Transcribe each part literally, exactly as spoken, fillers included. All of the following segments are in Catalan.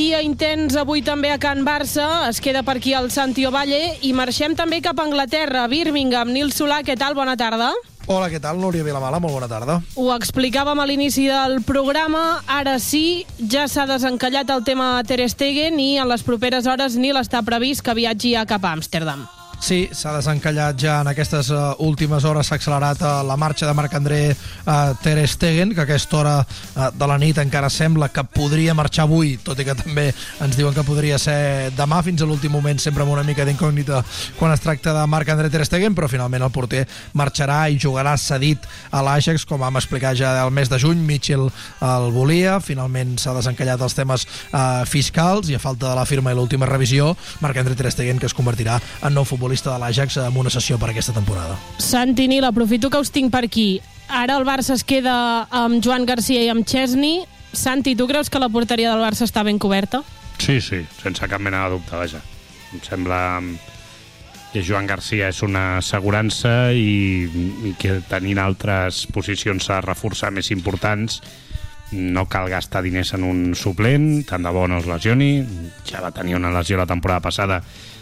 dia intens avui també a Can Barça. Es queda per aquí el Santi Ovalle i marxem també cap a Anglaterra, a Birmingham. Nil Solà, què tal? Bona tarda. Hola, què tal? Núria Vilamala, molt bona tarda. Ho explicàvem a l'inici del programa. Ara sí, ja s'ha desencallat el tema Ter Stegen i en les properes hores Nil està previst que viatgi a cap a Amsterdam. Sí, s'ha desencallat ja en aquestes uh, últimes hores, s'ha accelerat uh, la marxa de Marc-André uh, Ter Stegen, que a aquesta hora uh, de la nit encara sembla que podria marxar avui, tot i que també ens diuen que podria ser demà. Fins a l'últim moment sempre amb una mica d'incògnita quan es tracta de Marc-André Ter Stegen, però finalment el porter marxarà i jugarà cedit a l'Ajax, com vam explicar ja el mes de juny. Mitchell el volia, finalment s'ha desencallat els temes uh, fiscals i a falta de la firma i l'última revisió, Marc-André Ter Stegen, que es convertirà en nou futbolista de l'Ajax amb una sessió per aquesta temporada. Santi, Nil, aprofito que us tinc per aquí. Ara el Barça es queda amb Joan Garcia i amb Chesney. Santi, tu creus que la porteria del Barça està ben coberta? Sí, sí, sense cap mena de dubte, vaja. Em sembla que Joan Garcia és una assegurança i, i que tenint altres posicions a reforçar més importants no cal gastar diners en un suplent, tant de bo no es lesioni. Ja va tenir una lesió la temporada passada.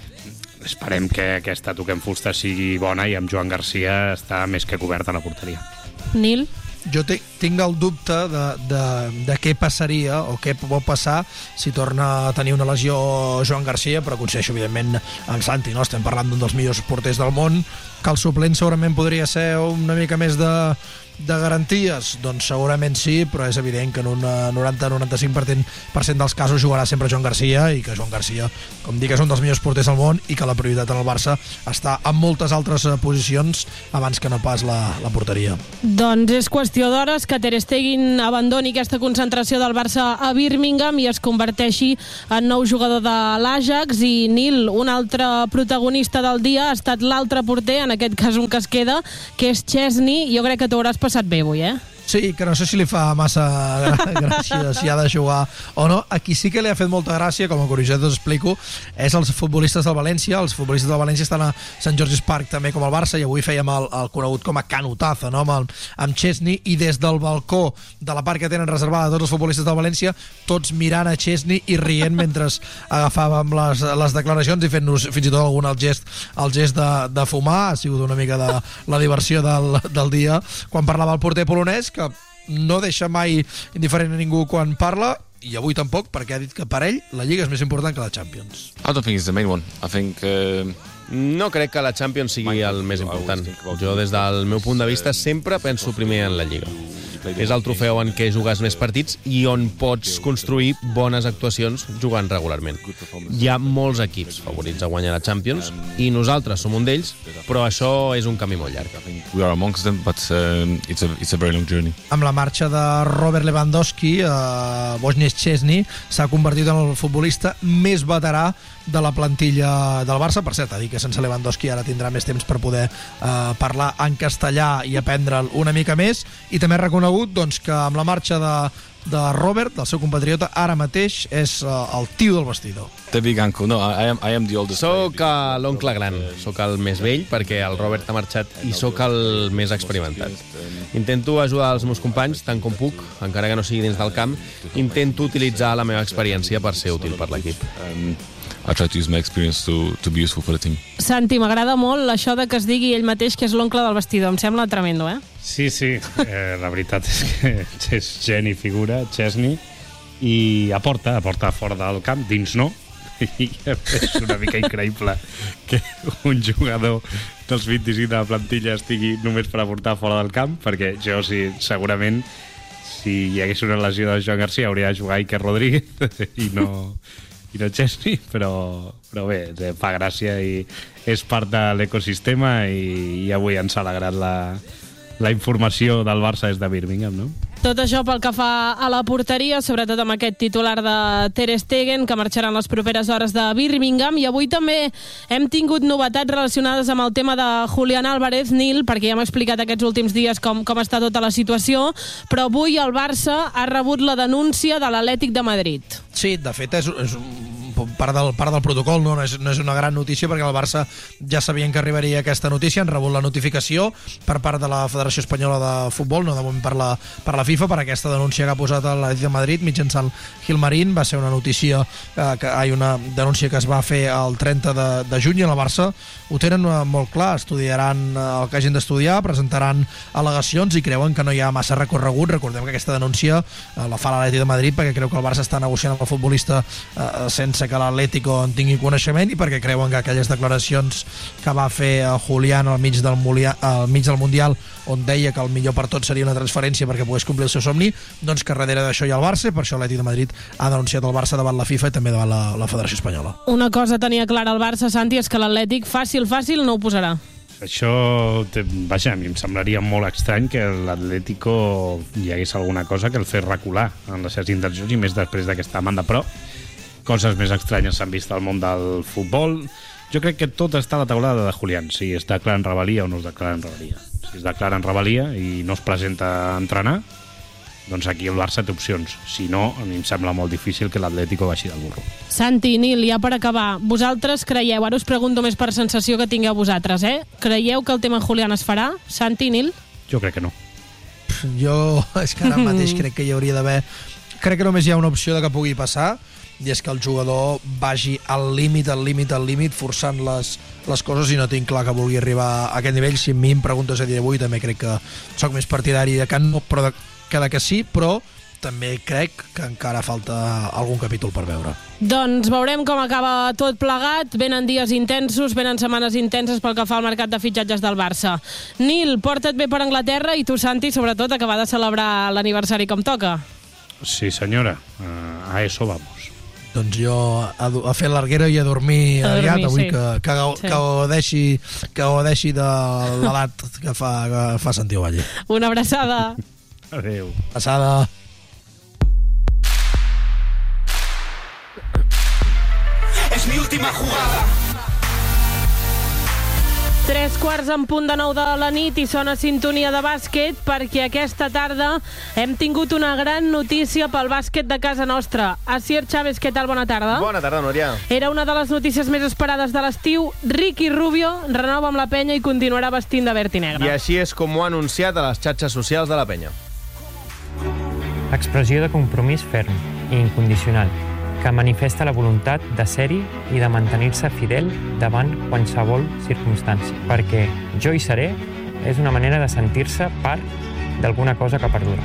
Esperem que aquesta toquem fusta sigui bona i amb Joan Garcia està més que coberta la porteria. Nil? Jo tinc el dubte de, de, de què passaria o què pot passar si torna a tenir una lesió Joan Garcia, però coincideixo evidentment amb Santi, no? Estem parlant d'un dels millors porters del món, que el suplent segurament podria ser una mica més de, de garanties, doncs segurament sí, però és evident que en un noranta a noranta-cinc per cent dels casos jugarà sempre Joan Garcia, i que Joan Garcia, com dic, és un dels millors porters del món i que la prioritat en el Barça està en moltes altres posicions abans que no pas la, la porteria. Doncs és qüestió d'hores que Ter Stegen abandoni aquesta concentració del Barça a Birmingham i es converteixi en nou jugador de l'Ajax. I Nil, un altre protagonista del dia ha estat l'altre porter, en aquest cas un que es queda, que és Chesney. Jo crec que t'hauràs passat bé avui, eh? Sí, que no sé si li fa massa gràcia si ha de jugar o no. Aquí sí que li ha fet molta gràcia, com a curiositat us explico, és els futbolistes del València. Els futbolistes del València estan a Sant George's Park també com el Barça, i avui fèiem el, el conegut com a canutazo, no? amb, el, amb Chesney, i des del balcó de la part que tenen reservada tots els futbolistes del València, tots mirant a Chesney i rient mentre agafàvem les, les declaracions i fent-nos fins i tot algun el gest, el gest de, de fumar. Ha sigut una mica de la diversió del, del dia quan parlava el porter polonès, que no deixa mai indiferent a ningú quan parla, i avui tampoc, perquè ha dit que per ell la Lliga és més important que la Champions. I don't think it's the main one. I think uh... No crec que la Champions sigui el més important. Jo, des del meu punt de vista, sempre penso primer en la Lliga. És el trofeu en què jugues més partits i on pots construir bones actuacions jugant regularment. Hi ha molts equips favorits a guanyar la Champions i nosaltres som un d'ells, però això és un camí molt llarg. We are amongst them, but uh, it's a it's a very long journey. Amb la marxa de Robert Lewandowski, uh, Wojciech Szczesny s'ha convertit en el futbolista més veterà de la plantilla del Barça. Per cert, a dir que sense Lewandowski ara tindrà més temps per poder uh, parlar en castellà i aprendre'l una mica més. I també ha reconegut doncs, que amb la marxa de, de Robert, del seu compatriota, ara mateix és uh, el tio del vestidor. The big uncle. No, I am, I am the oldest. Soc l'oncle gran, soc el més vell perquè el Robert ha marxat i soc el més experimentat. Intento ajudar els meus companys tant com puc, encara que no sigui dins del camp. Intento utilitzar la meva experiència per ser útil per l'equip. Um, I try to use my experience to, to be useful for the team. Santi, m'agrada molt això de que es digui ell mateix que és l'oncle del vestidor. Em sembla tremendo, eh? Sí, sí. Eh, la veritat és que és geni figura, Chesney, i aporta, aporta fora del camp, dins no. I és una mica increïble que un jugador dels vint-i-cinc de la plantilla estigui només per aportar fora del camp, perquè jo sí, segurament si hi hagués una lesió de Joan Garcia hauria de jugar Iker Rodríguez i no... i no Chesney, però, però bé, fa gràcia i és part de l'ecosistema, i, i avui ens ha alegrat la, la informació del Barça des de Birmingham, no? Tot això pel que fa a la porteria, sobretot amb aquest titular de Ter Stegen, que marxarà en les properes hores de Birmingham. I avui també hem tingut novetats relacionades amb el tema de Julián Álvarez, Nil, perquè ja hem explicat aquests últims dies com, com està tota la situació, però avui el Barça ha rebut la denúncia de l'Atlètic de Madrid. Sí, de fet és, és un part del, part del protocol, no? No, és, no és una gran notícia perquè el Barça ja sabien que arribaria aquesta notícia, han rebut la notificació per part de la Federació Espanyola de Futbol, no de moment per la, per la FIFA, per aquesta denúncia que ha posat l'Atlètic de Madrid mitjançant Gilmarín. Va ser una notícia, eh, que hi ha una denúncia que es va fer el trenta de, de juny, i el Barça ho tenen molt clar, estudiaran el que hagin d'estudiar, presentaran al·legacions i creuen que no hi ha massa recorregut. Recordem que aquesta denúncia eh, la fa l'Atlètic de Madrid perquè creu que el Barça està negociant amb el futbolista eh, sense que l'Atlético en tingui coneixement, i perquè creuen que aquelles declaracions que va fer eh, Julián al mig, del Mulia, al mig del Mundial, on deia que el millor per tot seria una transferència perquè pogués complir el seu somni, doncs que darrere d'això hi ha el Barça, per això l'Atlètic de Madrid ha denunciat el Barça davant la FIFA i també davant la, la Federació Espanyola. Una cosa tenia clara el Barça, Santi, és que l'Atlètic fàcil, fàcil no ho posarà. Això, vaja, a mi em semblaria molt estrany que l'Atlético hi hagués alguna cosa que el fes recular en les seves intencions, i més després d'aquesta demanda, però coses més estranyes s'han vist al món del futbol. Jo crec que tot està a la taulada de Julián, si es declara en rebel·lia o no es declara en rebel·lia. Si es declara en rebel·lia i no es presenta a entrenar, doncs aquí el Barça té opcions. Si no, a mi em sembla molt difícil que l'Atlético baixi del burro. Santi, Nil, ja per acabar, vosaltres creieu, ara us pregunto més per sensació que tingueu vosaltres, eh? Creieu que el tema Julián es farà? Santi, Nil? Jo crec que no. Jo, és que ara mateix crec que hi hauria d'haver... Crec que només hi ha una opció de que pugui passar, i és que el jugador vagi al límit, al límit, al límit, forçant les, les coses, i no tinc clar que vulgui arribar a aquest nivell. Si a mi em preguntes a dia d'avui, també crec que soc més partidari de que no, però de, que de que sí, però també crec que encara falta algun capítol per veure. Doncs veurem com acaba tot plegat. Venen dies intensos, venen setmanes intenses pel que fa al mercat de fitxatges del Barça. Nil, porta't bé per Anglaterra, i tu, Santi, sobretot, acabar de celebrar l'aniversari com toca. Sí, senyora, uh, a eso vamos. Doncs jo a, a fer l'arguera i a dormir, a dormir aviat avui, sí. que, que, sí. que gaudeixi que gaudeixi de l'edat que fa, que fa Santiago Valle. Una abraçada. Adéu. Passada. Es mi última jugada. Tres quarts en punt de nou de la nit i sona sintonia de bàsquet, perquè aquesta tarda hem tingut una gran notícia pel bàsquet de casa nostra. Asier Chávez, què tal? Bona tarda. Bona tarda, Núria. Era una de les notícies més esperades de l'estiu. Ricky Rubio renova amb la penya i continuarà vestint de verd i negre. I així és com ho ha anunciat a les xarxes socials de la penya. Expressió de compromís ferm i incondicional, que manifesta la voluntat de ser-hi i de mantenir-se fidel davant qualsevol circumstància, perquè jo hi seré és una manera de sentir-se part d'alguna cosa que perdura.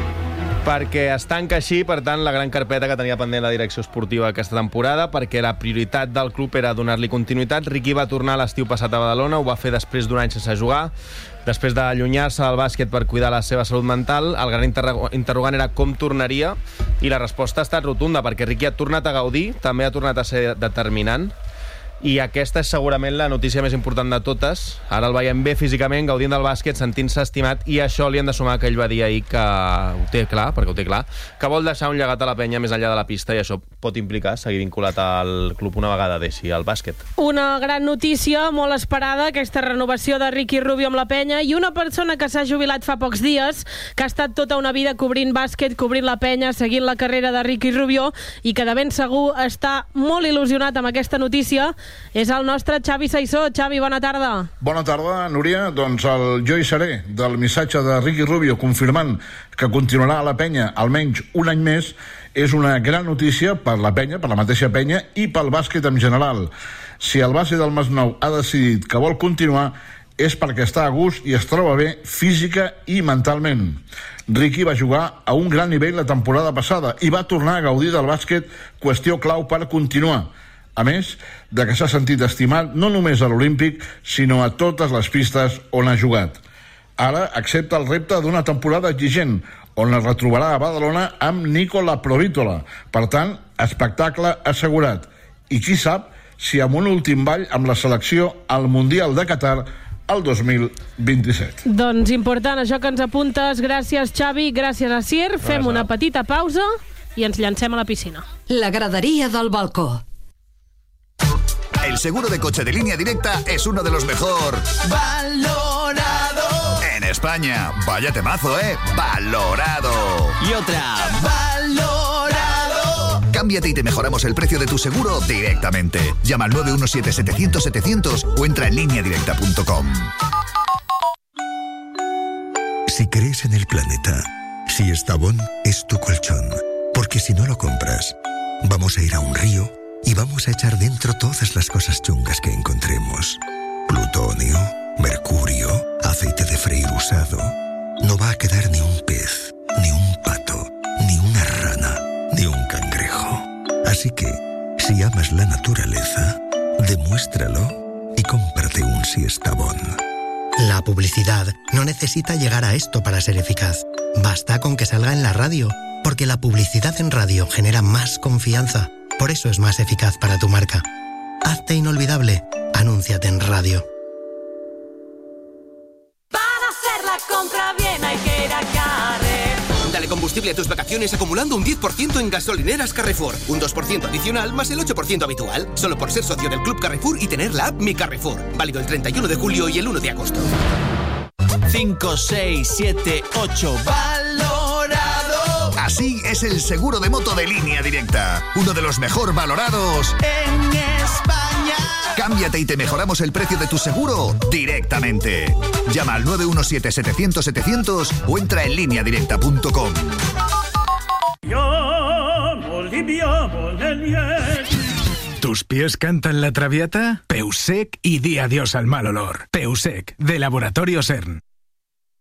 Perquè es tanca així, per tant, la gran carpeta que tenia pendent la direcció esportiva aquesta temporada, perquè la prioritat del club era donar-li continuïtat. Ricky va tornar l'estiu passat a Badalona, ho va fer després d'un any sense jugar, després d'allunyar-se del bàsquet per cuidar la seva salut mental. El gran interrogant era com tornaria, i la resposta ha estat rotunda, perquè Ricky ha tornat a gaudir, també ha tornat a ser determinant, i aquesta és segurament la notícia més important de totes. Ara el veiem bé físicament, gaudint del bàsquet, sentint-se estimat, i això li han de sumar que ell va dir ahir que ho té clar, perquè ho té clar, que vol deixar un llegat a la penya més enllà de la pista, i això pot implicar seguir vinculat al club una vegada deixi el bàsquet. Una gran notícia, molt esperada, aquesta renovació de Ricky Rubio amb la penya, i una persona que s'ha jubilat fa pocs dies, que ha estat tota una vida cobrint bàsquet, cobrint la penya, seguint la carrera de Ricky Rubio, i que de ben segur està molt il·lusionat amb aquesta notícia, és el nostre Xavi Saissó. Xavi, bona tarda. Bona tarda, Núria. Doncs el jo hi seré del missatge de Ricky Rubio confirmant que continuarà a la penya almenys un any més és una gran notícia per la penya, per la mateixa penya i pel bàsquet en general. Si el base del Masnou ha decidit que vol continuar és perquè està a gust i es troba bé física i mentalment. Ricky va jugar a un gran nivell la temporada passada i va tornar a gaudir del bàsquet, qüestió clau per continuar. A més, de que s'ha sentit estimat no només a l'Olímpic, sinó a totes les pistes on ha jugat. Ara accepta el repte d'una temporada exigent, on es retrobarà a Badalona amb Nicola Provítola. Per tant, espectacle assegurat. I qui sap si amb un últim ball amb la selecció al Mundial de Qatar el dos mil vint-i-set. Doncs important això que ens apuntes. Gràcies, Xavi. Gràcies, Asier. Fem una petita pausa i ens llancem a la piscina. La gradería del balcó. El seguro de coche de Línea Directa es uno de los mejor valorado en España. Vaya temazo, ¿eh? Valorado. Y otra. Valorado. Cámbiate y te mejoramos el precio de tu seguro directamente. Llama al nueve uno siete setecientos setecientos o entra en línea directa punto com. Si crees en el planeta, Siestabón es tu colchón. Porque si no lo compras, vamos a ir a un río y vamos a echar dentro todas las cosas chungas que encontremos. Plutonio, mercurio, aceite de freír usado. No va a quedar ni un pez, ni un pato, ni una rana, ni un cangrejo. Así que, si amas la naturaleza, demuéstralo y cómprate un Siestabón. La publicidad no necesita llegar a esto para ser eficaz. Basta con que salga en la radio, porque la publicidad en radio genera más confianza. Por eso es más eficaz para tu marca. Hazte inolvidable. Anúnciate en radio. Para hacer la compra bien hay que ir a Carrefour. Dale combustible a tus vacaciones acumulando un diez por ciento en gasolineras Carrefour. Un dos por ciento adicional más el ocho por ciento habitual. Solo por ser socio del Club Carrefour y tener la app Mi Carrefour. Válido el treinta y uno de julio y el uno de agosto. cinco, seis, siete, ocho. ¡Valorado! Así es el seguro de moto de Línea Directa. Uno de los mejor valorados en España. Cámbiate y te mejoramos el precio de tu seguro directamente. Llama al nueve uno siete setecientos setecientos o entra en línea directa punto com. ¿Tus pies cantan la traviata? Peusec y di adiós al mal olor. Peusec, de Laboratorio CERN.